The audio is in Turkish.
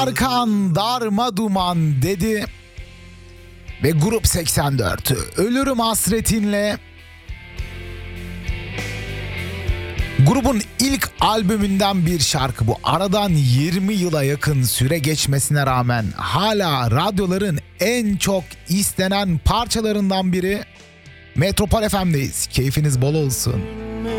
Tarkan darma duman dedi ve Grup 84 Ölürüm Hasretinle grubun ilk albümünden bir şarkı bu. Aradan 20 yıla yakın süre geçmesine rağmen hala radyoların en çok istenen parçalarından biri. Metropol FM'deyiz. Keyfiniz bol olsun.